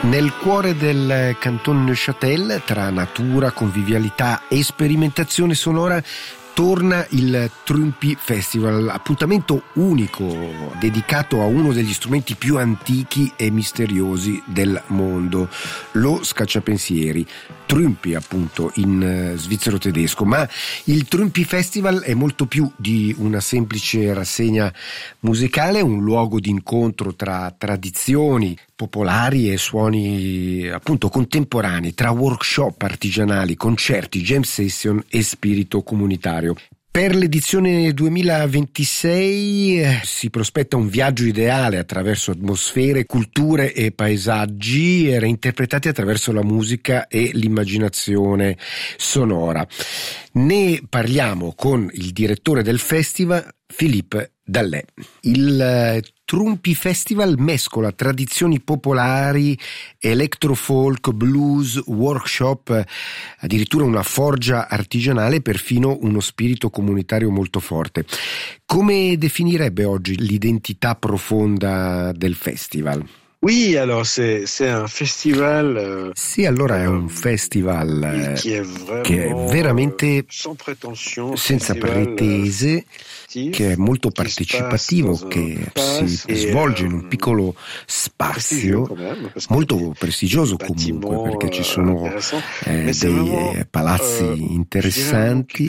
Nel cuore del Canton Neuchâtel, tra natura, convivialità e sperimentazione sonora, torna il Trümppi Festival, appuntamento unico dedicato a uno degli strumenti più antichi e misteriosi del mondo, lo scacciapensieri. Trümppi, appunto, in svizzero tedesco, ma il Trümppi Festival è molto più di una semplice rassegna musicale, un luogo di incontro tra tradizioni popolari e suoni appunto contemporanei, tra workshop artigianali, concerti, jam session e spirito comunitario. Per l'edizione 2026 si prospetta un viaggio ideale attraverso atmosfere, culture e paesaggi reinterpretati attraverso la musica e l'immaginazione sonora. Ne parliamo con il direttore del festival, Philippe Dallet. Il Trümppi Festival mescola tradizioni popolari, electrofolk, blues, workshop, addirittura una forgia artigianale e perfino uno spirito comunitario molto forte. Come definirebbe oggi l'identità profonda del festival? Oui, alors c'est un festival. Sì, allora è un festival che è veramente senza pretese, che è molto partecipativo, che si svolge in un piccolo spazio molto prestigioso comunque, perché ci sono dei palazzi interessanti,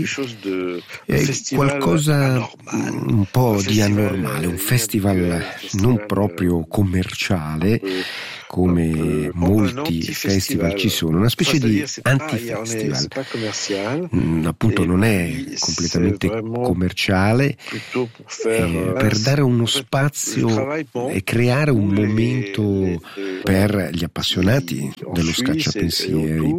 qualcosa un po' di anormale, un festival non proprio commerciale come molti festival ci sono, una specie di anti-festival, appunto non è completamente commerciale, per dare uno spazio e creare un momento per gli appassionati dello scacciapensieri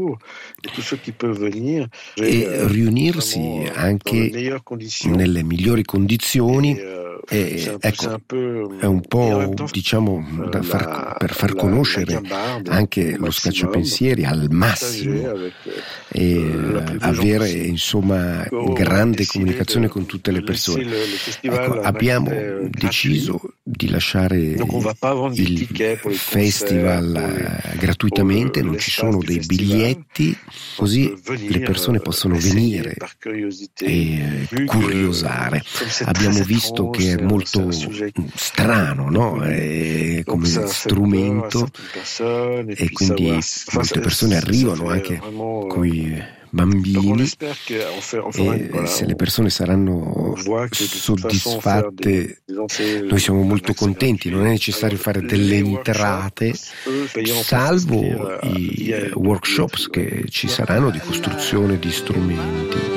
e riunirsi anche nelle migliori condizioni. Ecco, è un po', diciamo, per far conoscere anche lo scacciapensieri al massimo e avere, insomma, grande comunicazione con tutte le persone. Ecco, abbiamo deciso di lasciare il festival gratuitamente, non ci sono dei biglietti, così le persone possono venire e curiosare. Abbiamo visto che è molto strano, no? Come strumento, e quindi molte persone arrivano anche coi bambini, e se le persone saranno soddisfatte noi siamo molto contenti. Non è necessario fare delle entrate, salvo i workshops che ci saranno di costruzione di strumenti.